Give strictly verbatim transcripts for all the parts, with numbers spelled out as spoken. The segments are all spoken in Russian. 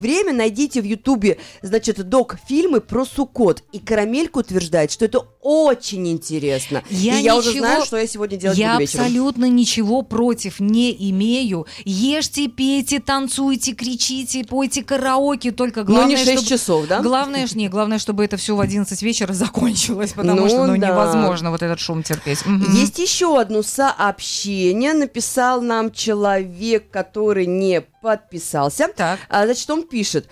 время найдите в Ютубе, значит, док-фильмы про Суккот. И Карамелька утверждает, что это очень интересно. Я и я ничего... уже знаю, что я сегодня делать я буду вечером. Я абсолютно ничего против не имею. Ешьте, пейте, танцуйте, кричите, пойте караоке. Только главное, ну, не шесть чтобы... часов, да? Главное, не, главное, чтобы это все в одиннадцать вечера закончилось, потому ну, что ну, да. невозможно вот этот шум терпеть. Угу. Есть еще одно сообщение. Написал нам человек, который не подписался. Так. А, значит, он пишет.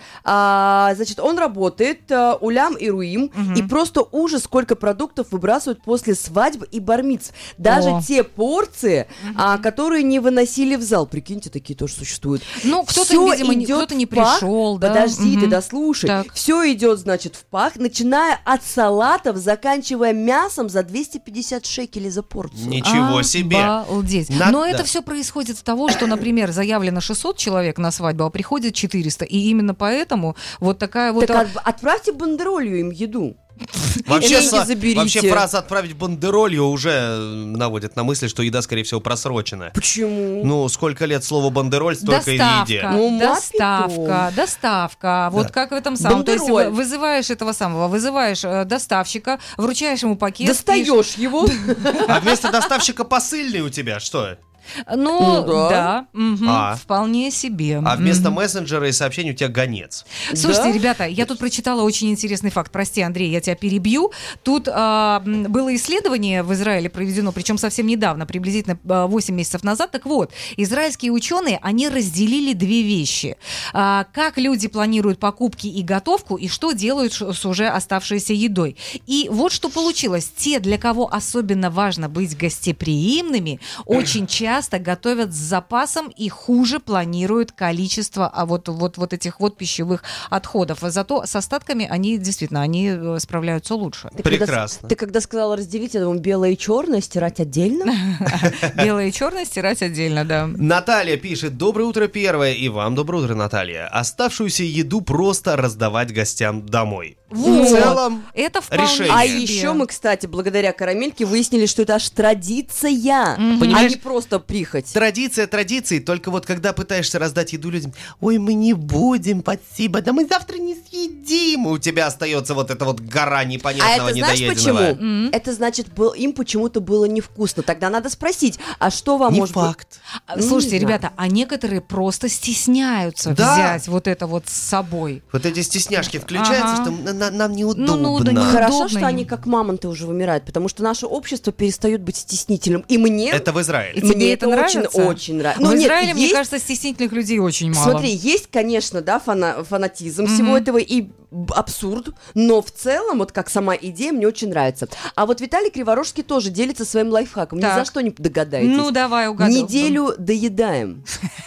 А, значит, он работает а, улям и руим, угу. и просто ужас, сколько продуктов выбрасывают после свадьбы и бар-мицв. Даже О. те порции, угу. а, которые не выносили в зал. Прикиньте, такие тоже существуют. Ну, кто-то, Всё видимо, не, кто-то не пришел. Да? Подожди, угу. ты дослушай. Так. Все идет, значит, в пах, начиная от салатов, заканчивая мясом за двести пятьдесят шекелей за порцию. Ничего а, себе. Обалдеть. На... Но да. это все происходит с того, что, например, заявлено шестьсот человек на свадьбу, а приходит четыреста. И именно поэтому вот такая вот... Так а... отправьте бандеролью им еду. Вообще, со... вообще фраза «отправить бандеролью» уже наводит на мысль, что еда, скорее всего, просроченная. Почему? Ну, сколько лет слово «бандероль», столько доставка, и еде. Ну, доставка, доставка. Да. Вот как в этом самом. Бандероль. То есть вызываешь этого самого, вызываешь э, доставщика, вручаешь ему пакет. Достаешь его. А вместо доставщика посыльный у тебя что? Ну, ну да, да угу, а. вполне себе. А вместо mm-hmm. мессенджера и сообщений у тебя гонец. Слушайте, да? ребята, я тут прочитала очень интересный факт. Прости, Андрей, я тебя перебью. Тут а, было исследование в Израиле проведено, причем совсем недавно, приблизительно восемь месяцев назад. Так вот, израильские ученые, они разделили две вещи. А, как люди планируют покупки и готовку, и что делают с уже оставшейся едой. И вот что получилось. Те, для кого особенно важно быть гостеприимными, очень часто часто готовят с запасом и хуже планируют количество а вот, вот, вот этих вот пищевых отходов. Зато с остатками они действительно они справляются лучше. Ты прекрасно. Когда, ты когда сказала разделить, я думаю, белое и черное стирать отдельно? Белое и черное стирать отдельно, да. Наталья пишет: доброе утро, первое. И вам доброе утро, Наталья. Оставшуюся еду просто раздавать гостям домой. Вот. В целом, это вполне решение. А себе. еще мы, кстати, благодаря Карамельке выяснили, что это аж традиция, Mm-hmm. а не просто прихоть. Традиция традиции, только вот когда пытаешься раздать еду людям, ой, мы не будем, спасибо, да мы завтра не съедим, у тебя остается вот эта вот гора непонятного а это знаешь недоеденного. почему? Mm-hmm. Это значит, был, им почему-то было невкусно. Тогда надо спросить, а что вам Не может факт. быть? Слушайте, ну, ребята, а некоторые просто стесняются да. взять вот это вот с собой. Вот эти стесняшки включаются, ага. что на- на- нам неудобно. Ну, ну, да не Хорошо, удобно что им. они как мамонты уже вымирают, потому что наше общество перестает быть стеснительным. И мне... Это в Израиле. И тебе Мне это это нравится? очень-очень нравится. В Ну, нет, Израиле, мне есть- кажется, стеснительных людей очень мало. Смотри, есть, конечно, да, фана- фанатизм Мгм. всего этого и б- абсурд, но в целом, вот как сама идея, мне очень нравится. А вот Виталий Криворожский тоже делится своим лайфхаком. Ни Так. за что не догадаетесь. Ну, давай угадывай. Неделю доедаем.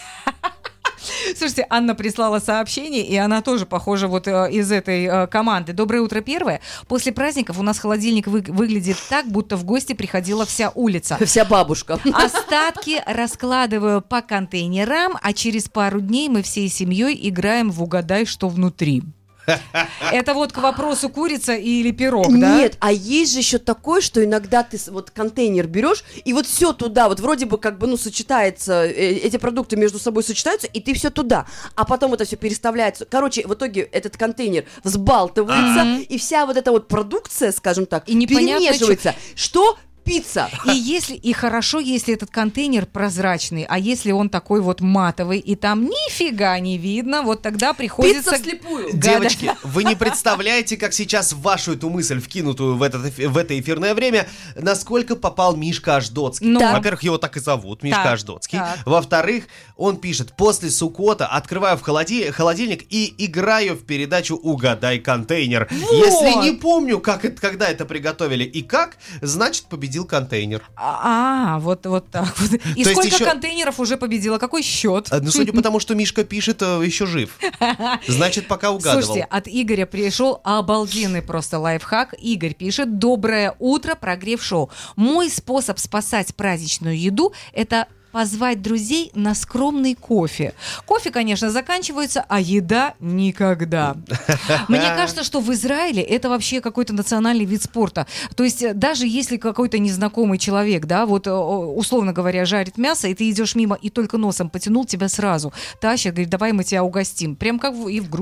Слушайте, Анна прислала сообщение, и она тоже, похоже, вот э, из этой э, команды. Доброе утро, первое. После праздников у нас холодильник вы- выглядит так, будто в гости приходила вся улица. Вся бабушка. Остатки раскладываю по контейнерам, а через пару дней мы всей семьей играем в «Угадай, что внутри». Это вот к вопросу курица или пирог, да? Нет, а есть же еще такое, что иногда ты с- вот контейнер берешь, и вот все туда, вот вроде бы как бы, ну, сочетается, э, эти продукты между собой сочетаются, и ты все туда, а потом это все переставляется. Короче, в итоге этот контейнер взбалтывается, Ага. и вся вот эта вот продукция, скажем так, И непонятно, перемешивается. Что? Пицца. И если и хорошо, если этот контейнер прозрачный, а если он такой вот матовый, и там нифига не видно, вот тогда приходится... Пицца вслепую. Гада- Девочки, вы не представляете, как сейчас в вашу эту мысль, вкинутую в, этот, эфи- в это эфирное время, насколько попал Мишка Аждотский. Ну. Во-первых, его так и зовут, Мишка Так, Аждотский. так. Во-вторых, он пишет: после Суккота открываю в холоди- холодильник и играю в передачу «Угадай контейнер». Если не помню, как это, когда это приготовили и как, значит, победил контейнер. А, вот, вот так вот. И То есть сколько еще- контейнеров уже победила? Какой счет? А, Ну, судя по тому, что Мишка пишет, э, еще жив. Значит, пока угадывал. Слушайте, от Игоря пришел обалденный просто лайфхак. Игорь пишет: доброе утро, прогрев шоу. Мой способ спасать праздничную еду — это позвать друзей на скромный кофе. Кофе, конечно, заканчивается, а еда никогда. Мне кажется, что в Израиле это вообще какой-то национальный вид спорта. То есть даже если какой-то незнакомый человек, да, вот условно говоря, жарит мясо, и ты идешь мимо и только носом потянул, тебя сразу тащат, говорит, давай мы тебя угостим. Прям как в, и в Грузии.